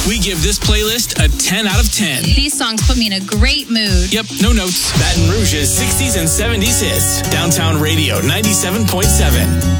We give this playlist a 10 out of 10. These songs put me in a great mood. Yep, no notes. Baton Rouge's 60s and 70s hits. Downtown Radio 97.7.